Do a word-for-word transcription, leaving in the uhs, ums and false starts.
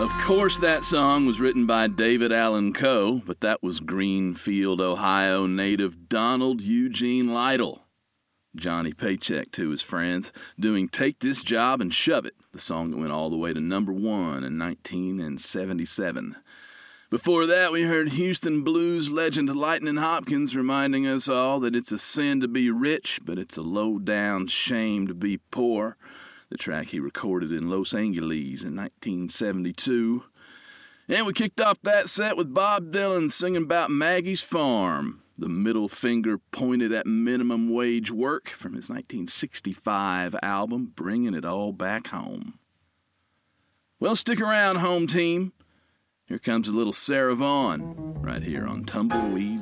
Of course, that song was written by David Allan Coe, but that was Greenfield, Ohio native Donald Eugene Lytle, Johnny Paycheck to his friends, doing Take This Job and Shove It, the song that went all the way to number one in nineteen seventy-seven. Before that, we heard Houston blues legend Lightning Hopkins reminding us all that it's a sin to be rich, but it's a low-down shame to be poor, the track he recorded in Los Angeles in nineteen seventy-two. And we kicked off that set with Bob Dylan singing about Maggie's Farm, the middle finger pointed at minimum wage work from his nineteen sixty-five album, Bringing It All Back Home. Well, stick around, home team. Here comes a little Sarah Vaughan, right here on Tumbleweeds